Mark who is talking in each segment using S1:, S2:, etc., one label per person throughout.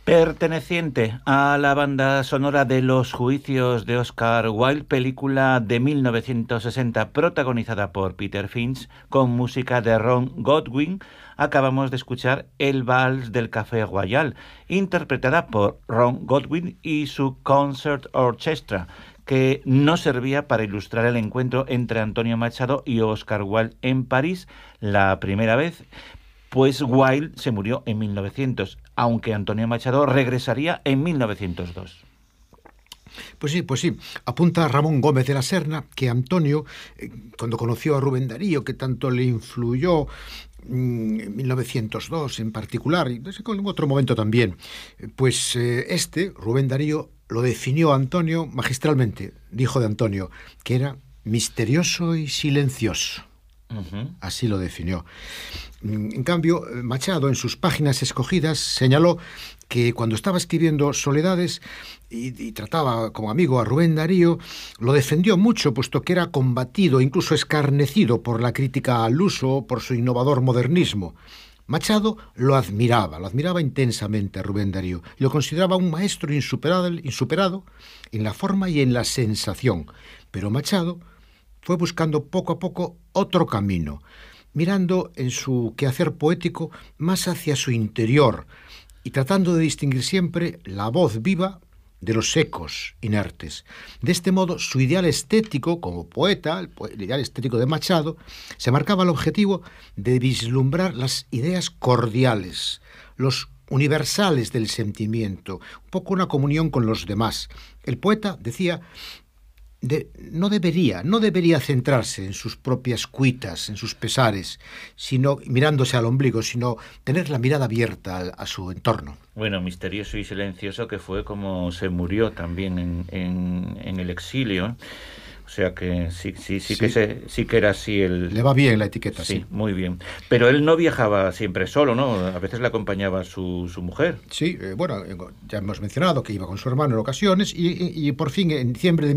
S1: Perteneciente a la banda sonora de Los juicios de Oscar Wilde, película de 1960 protagonizada por Peter Finch con música de Ron Goodwin, acabamos de escuchar El Vals del Café Royal, interpretada por Ron Goodwin y su Concert Orchestra, que no servía para ilustrar el encuentro entre Antonio Machado y Oscar Wilde en París la primera vez, pues Wilde se murió en 1900, aunque Antonio Machado regresaría en 1902.
S2: Pues sí. Apunta Ramón Gómez de la Serna que Antonio, cuando conoció a Rubén Darío, que tanto le influyó en 1902 en particular, y en otro momento también, pues Rubén Darío, lo definió a Antonio magistralmente. Dijo de Antonio que era misterioso y silencioso. Así lo definió. En cambio, Machado, en sus páginas escogidas, señaló que cuando estaba escribiendo Soledades y trataba como amigo a Rubén Darío, lo defendió mucho, puesto que era combatido, incluso escarnecido por la crítica al uso, por su innovador modernismo. Machado lo admiraba intensamente a Rubén Darío, y lo consideraba un maestro insuperado en la forma y en la sensación. Pero Machado fue buscando poco a poco otro camino, mirando en su quehacer poético más hacia su interior y tratando de distinguir siempre la voz viva de los ecos inertes. De este modo, su ideal estético como poeta, el ideal estético de Machado, se marcaba el objetivo de vislumbrar las ideas cordiales, los universales del sentimiento, un poco una comunión con los demás. El poeta decía no debería centrarse en sus propias cuitas, en sus pesares, sino mirándose al ombligo, sino tener la mirada abierta a su entorno.
S1: Bueno, misterioso y silencioso, que fue como se murió también en el exilio. O sea que sí que era así el...
S2: Le va bien la etiqueta, sí.
S1: Sí, muy bien. Pero él no viajaba siempre solo, ¿no? A veces le acompañaba su mujer.
S2: Sí, ya hemos mencionado que iba con su hermano en ocasiones y por fin, en diciembre de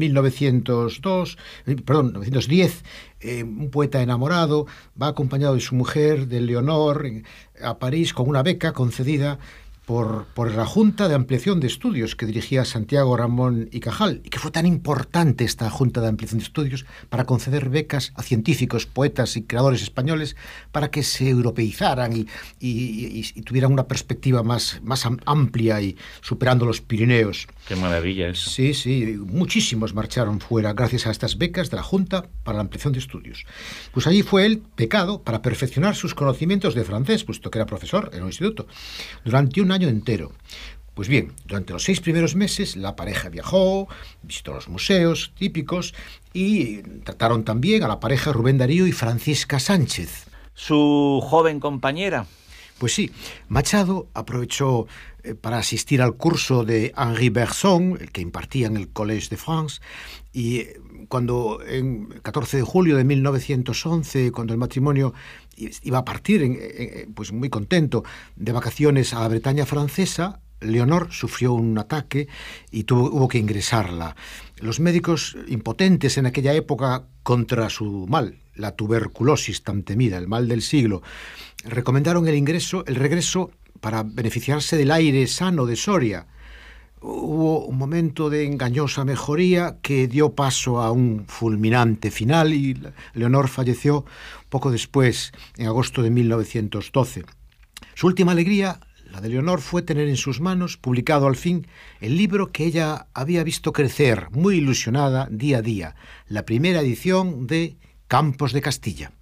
S2: 1910, un poeta enamorado va acompañado de su mujer, de Leonor, a París con una beca concedida por la Junta de Ampliación de Estudios que dirigía Santiago Ramón y Cajal, y que fue tan importante esta Junta de Ampliación de Estudios para conceder becas a científicos, poetas y creadores españoles para que se europeizaran y tuvieran una perspectiva más amplia y superando los Pirineos.
S1: Qué maravilla eso.
S2: Sí, muchísimos marcharon fuera gracias a estas becas de la Junta para la Ampliación de Estudios. Pues allí fue él becado para perfeccionar sus conocimientos de francés, puesto que era profesor en un instituto, durante un año entero. Pues bien, durante los 6 primeros meses la pareja viajó, visitó los museos típicos y trataron también a la pareja Rubén Darío y Francisca Sánchez.
S1: Su joven compañera.
S2: Pues sí, Machado aprovechó para asistir al curso de Henri Bergson, el que impartía en el Collège de France, y cuando en 14 de julio de 1911, cuando el matrimonio iba a partir, pues muy contento, de vacaciones a la Bretaña francesa, Leonor sufrió un ataque y hubo que ingresarla. Los médicos, impotentes en aquella época contra su mal, la tuberculosis tan temida, el mal del siglo, recomendaron el regreso para beneficiarse del aire sano de Soria. Hubo un momento de engañosa mejoría que dio paso a un fulminante final y Leonor falleció poco después, en agosto de 1912. Su última alegría, la de Leonor, fue tener en sus manos, publicado al fin, el libro que ella había visto crecer, muy ilusionada, día a día, la primera edición de Campos de Castilla.